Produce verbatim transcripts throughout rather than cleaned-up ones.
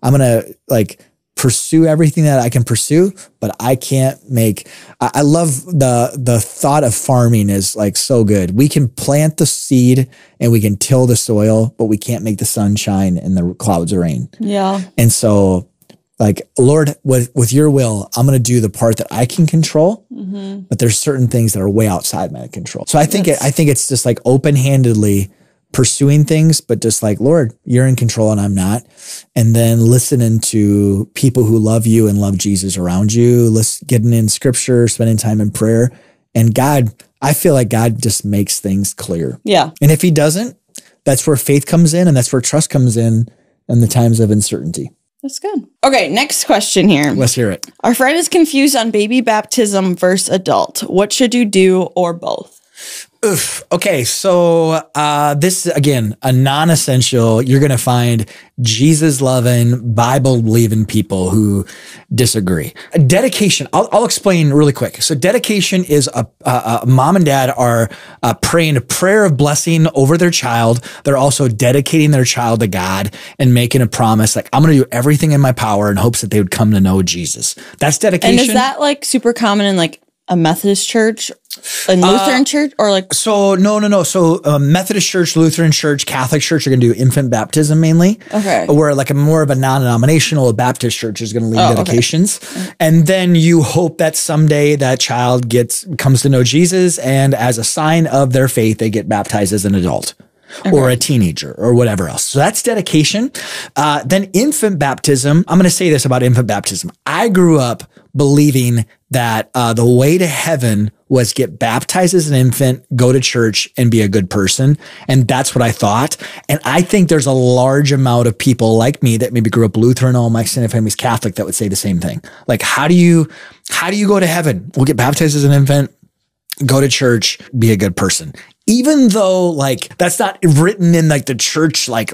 I'm going to like pursue everything that I can pursue, but I can't make, I, I love the, the thought of farming is like so good. We can plant the seed and we can till the soil, but we can't make the sun shine and the clouds rain. Yeah. And so like, Lord, with, with your will, I'm going to do the part that I can control, mm-hmm. but there's certain things that are way outside my control. So I think, it, I think it's just like open-handedly pursuing things, but just like, Lord, you're in control and I'm not. And then listening to people who love you and love Jesus around you, listen, getting in scripture, spending time in prayer. And God, I feel like God just makes things clear. Yeah. And if he doesn't, that's where faith comes in and that's where trust comes in in the times of uncertainty. That's good. Okay, next question here. Let's hear it. Our friend is confused on baby baptism versus adult. What should you do or both? Oof. Okay, so uh, this, again, a non-essential. You're going to find Jesus-loving, Bible-believing people who disagree. Dedication, I'll, I'll explain really quick. So dedication is a, a, a mom and dad are uh, praying a prayer of blessing over their child. They're also dedicating their child to God and making a promise, like, I'm going to do everything in my power in hopes that they would come to know Jesus. That's dedication. And is that like super common in like a Methodist church, a Lutheran uh, church, or like? So no, no, no. So uh, Methodist church, Lutheran church, Catholic church are going to do infant baptism mainly. Okay. Where like a more of a non-denominational Baptist church is going to lead oh, dedications. Okay. And then you hope that someday that child gets, comes to know Jesus, and as a sign of their faith, they get baptized as an adult. Okay. Or a teenager or whatever else. So that's dedication. Uh, then infant baptism. I'm going to say this about infant baptism. I grew up believing that uh, the way to heaven was get baptized as an infant, go to church, and be a good person. And that's what I thought. And I think there's a large amount of people like me that maybe grew up Lutheran, all my extended family's Catholic, that would say the same thing. Like, how do you, how do you go to heaven? We'll get baptized as an infant, go to church, be a good person. Even though like that's not written in like the church, like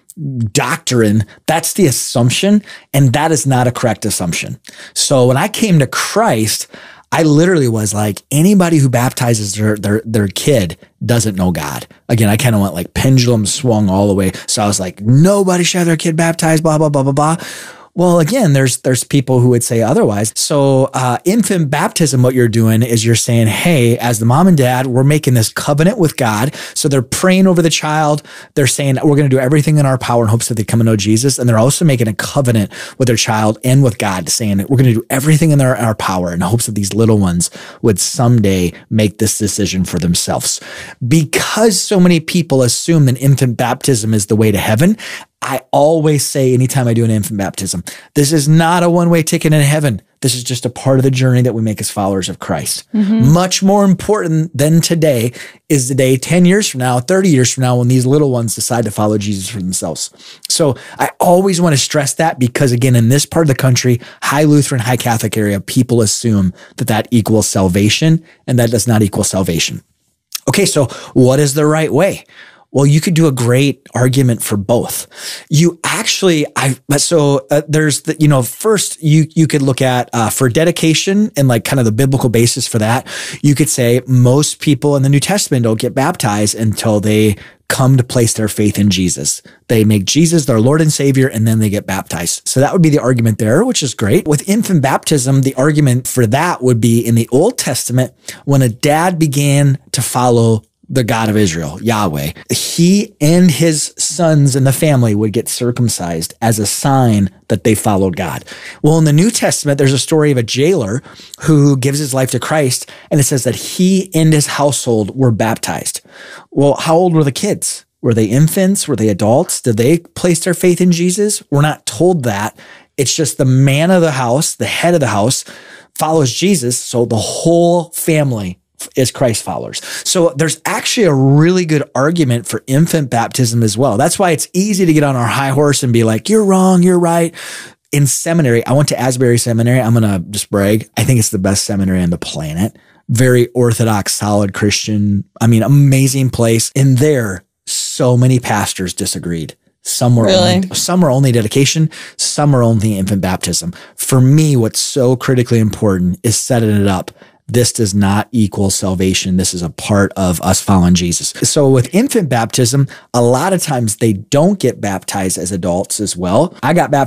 doctrine, that's the assumption. And that is not a correct assumption. So when I came to Christ, I literally was like, anybody who baptizes their, their, their kid doesn't know God. Again, I kind of went like pendulum swung all the way. So I was like, nobody should have their kid baptized, blah, blah, blah, blah, blah. Well, again, there's there's people who would say otherwise. So uh, infant baptism, what you're doing is you're saying, hey, as the mom and dad, we're making this covenant with God. So they're praying over the child. They're saying, we're going to do everything in our power in hopes that they come to know Jesus. And they're also making a covenant with their child and with God, saying, we're going to do everything in our, our power in hopes that these little ones would someday make this decision for themselves. Because so many people assume that infant baptism is the way to heaven, I always say anytime I do an infant baptism, this is not a one-way ticket in heaven. This is just a part of the journey that we make as followers of Christ. Mm-hmm. Much more important than today is the day ten years from now, thirty years from now, when these little ones decide to follow Jesus for themselves. So I always want to stress that because, again, in this part of the country, high Lutheran, high Catholic area, people assume that that equals salvation, and that does not equal salvation. Okay, so what is the right way? Well, you could do a great argument for both. You actually, I, so uh, there's the, you know, first you, you could look at, uh, for dedication and like kind of the biblical basis for that. You could say most people in the New Testament don't get baptized until they come to place their faith in Jesus. They make Jesus their Lord and Savior, and then they get baptized. So that would be the argument there, which is great. With infant baptism, the argument for that would be in the Old Testament, when a dad began to follow the God of Israel, Yahweh, he and his sons and the family would get circumcised as a sign that they followed God. Well, in the New Testament, there's a story of a jailer who gives his life to Christ, and it says that he and his household were baptized. Well, how old were the kids? Were they infants? Were they adults? Did they place their faith in Jesus? We're not told that. It's just the man of the house, the head of the house, follows Jesus, so the whole family is Christ followers. So there's actually a really good argument for infant baptism as well. That's why it's easy to get on our high horse and be like, you're wrong, you're right. In seminary, I went to Asbury Seminary. I'm going to just brag. I think it's the best seminary on the planet. Very orthodox, solid Christian. I mean, amazing place. And there, so many pastors disagreed. Some were, really? only, some were only dedication. Some are only infant baptism. For me, what's so critically important is setting it up. This does not equal salvation. This is a part of us following Jesus. So with infant baptism, a lot of times they don't get baptized as adults as well. I got baptized